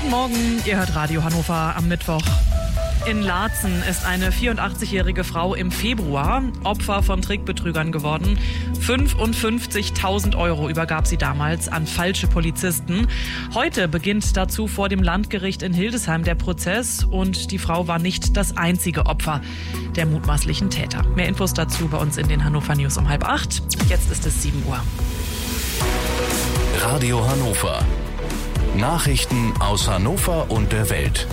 Guten Morgen, ihr hört Radio Hannover am Mittwoch. In Laatzen ist eine 84-jährige Frau im Februar Opfer von Trickbetrügern geworden. 55.000 € übergab sie damals an falsche Polizisten. Heute beginnt dazu vor dem Landgericht in Hildesheim der Prozess und die Frau war nicht das einzige Opfer der mutmaßlichen Täter. Mehr Infos dazu bei uns in den Hannover News um 7:30. Jetzt ist es 7 Uhr. Radio Hannover. Nachrichten aus Hannover und der Welt.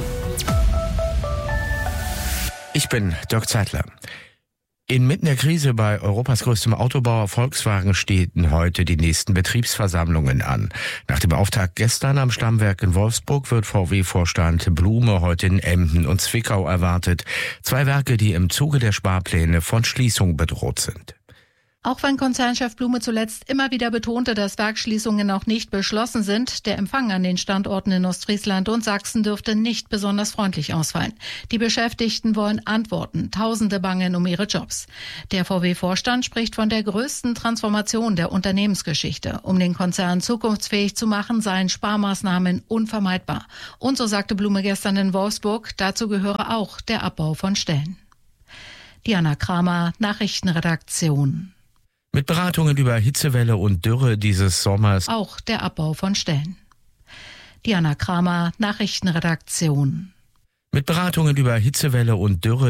Ich bin Dirk Zeitler. Inmitten der Krise bei Europas größtem Autobauer Volkswagen stehen heute die nächsten Betriebsversammlungen an. Nach dem Auftakt gestern am Stammwerk in Wolfsburg wird VW-Vorstand Blume heute in Emden und Zwickau erwartet. 2 Werke, die im Zuge der Sparpläne von Schließung bedroht sind. Auch wenn Konzernchef Blume zuletzt immer wieder betonte, dass Werksschließungen noch nicht beschlossen sind, der Empfang an den Standorten in Ostfriesland und Sachsen dürfte nicht besonders freundlich ausfallen. Die Beschäftigten wollen Antworten, Tausende bangen um ihre Jobs. Der VW-Vorstand spricht von der größten Transformation der Unternehmensgeschichte. Um den Konzern zukunftsfähig zu machen, seien Sparmaßnahmen unvermeidbar. Und so sagte Blume gestern in Wolfsburg, dazu gehöre auch der Abbau von Stellen. Diana Kramer, Nachrichtenredaktion. Mit Beratungen über Hitzewelle und Dürre dieses Sommers auch der Abbau von Stellen. Diana Kramer, Nachrichtenredaktion. Mit Beratungen über Hitzewelle und Dürre